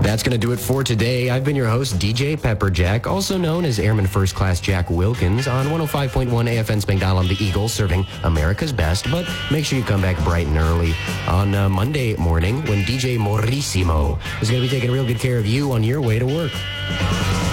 That's going to do it for today. I've been your host, DJ Pepperjack, also known as Airman First Class Jack Wilkins on 105.1 AFN Spangdahl on the Eagle, serving America's best. But make sure you come back bright and early on Monday morning when DJ Morissimo is going to be taking real good care of you on your way to work.